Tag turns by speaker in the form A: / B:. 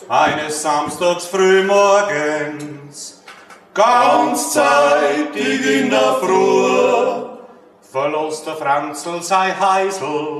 A: Eines Samstags frühmorgens, ganz zeitig in der Früh, verlässt der Franzl sein Häusl